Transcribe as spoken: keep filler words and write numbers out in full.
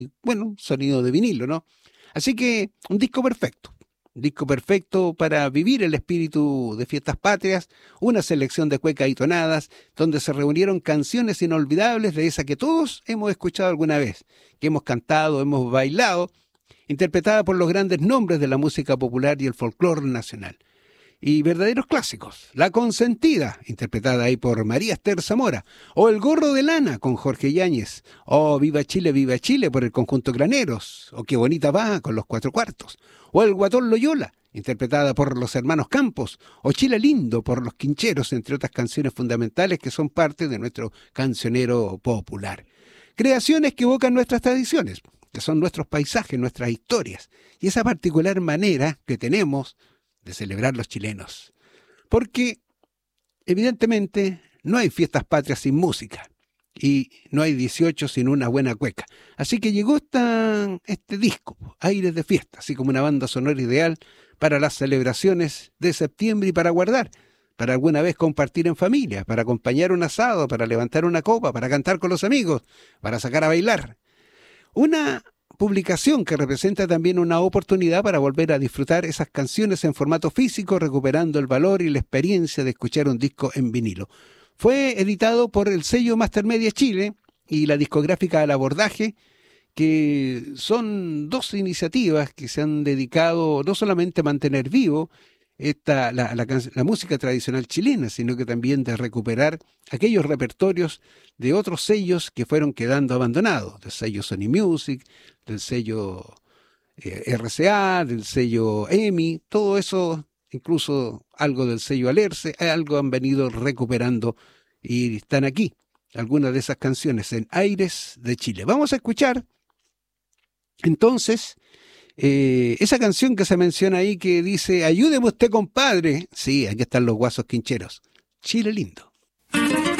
bueno, sonido de vinilo, ¿no? Así que un disco perfecto. Un disco perfecto para vivir el espíritu de Fiestas Patrias, una selección de cuecas y tonadas, donde se reunieron canciones inolvidables de esa que todos hemos escuchado alguna vez, que hemos cantado, hemos bailado, interpretada por los grandes nombres de la música popular y el folclore nacional. Y verdaderos clásicos, La Consentida, interpretada ahí por María Esther Zamora, o El Gorro de Lana con Jorge Yáñez, o Viva Chile, Viva Chile por el conjunto Graneros, o Qué Bonita Va con los Cuatro Cuartos, o El Guatón Loyola, interpretada por los hermanos Campos, o Chile Lindo por los Quincheros, entre otras canciones fundamentales que son parte de nuestro cancionero popular. Creaciones que evocan nuestras tradiciones, que son nuestros paisajes, nuestras historias, y esa particular manera que tenemos de celebrar los chilenos. Porque, evidentemente, no hay fiestas patrias sin música, y no hay dieciocho sin una buena cueca. Así que llegó esta, este disco, Aires de Fiesta, así como una banda sonora ideal para las celebraciones de septiembre y para guardar, para alguna vez compartir en familia, para acompañar un asado, para levantar una copa, para cantar con los amigos, para sacar a bailar. Una publicación que representa también una oportunidad para volver a disfrutar esas canciones en formato físico, recuperando el valor y la experiencia de escuchar un disco en vinilo. Fue editado por el sello Mastermedia Chile y la discográfica Al Abordaje, que son dos iniciativas que se han dedicado no solamente a mantener vivo esta, la, la, la música tradicional chilena, sino que también de recuperar aquellos repertorios de otros sellos que fueron quedando abandonados, del sello Sony Music, del sello eh, R C A, del sello EMI, todo eso, incluso algo del sello Alerce, algo han venido recuperando y están aquí, algunas de esas canciones en Aires de Chile. Vamos a escuchar entonces eh, esa canción que se menciona ahí que dice, ayúdeme usted compadre. Sí, aquí están los guasos quincheros. Chile lindo.